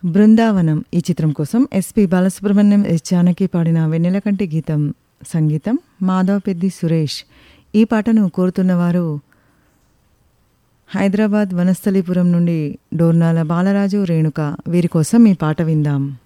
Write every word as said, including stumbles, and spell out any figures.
బృందావనం ఈ చిత్రం కోసం ఎస్పి బాలసుబ్రహ్మణ్యం, ఎస్ జానకి పాడిన వెన్నెలకంటి గీతం, సంగీతం మాధవ్ పెద్ది సురేష్. ఈ పాటను కోరుతున్నవారు హైదరాబాద్ వనస్థలీపురం నుండి డోర్నాల బాలరాజు, రేణుక. వీరి కోసం ఈ పాట విందాం.